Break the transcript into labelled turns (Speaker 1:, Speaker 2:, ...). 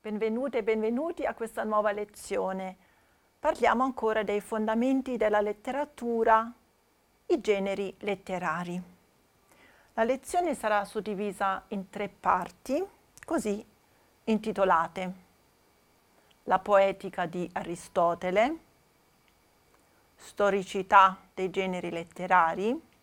Speaker 1: Benvenute e benvenuti a questa nuova lezione. Parliamo ancora dei fondamenti della letteratura, i generi letterari. La lezione sarà suddivisa in 3 parti, così intitolate: la poetica di Aristotele, storicità dei generi letterari